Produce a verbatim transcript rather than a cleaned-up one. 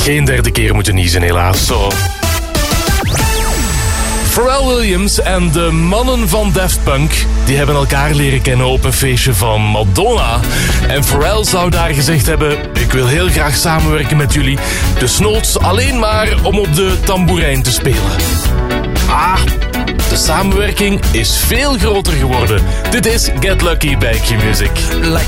geen derde keer moeten niezen, helaas. Zo. Pharrell Williams en de mannen van Daft Punk die hebben elkaar leren kennen op een feestje van Madonna. En Pharrell zou daar gezegd hebben: ik wil heel graag samenwerken met jullie, desnoods alleen maar om op de tamboerijn te spelen. Ah, de samenwerking is veel groter geworden. Dit is Get Lucky bij Q-Music.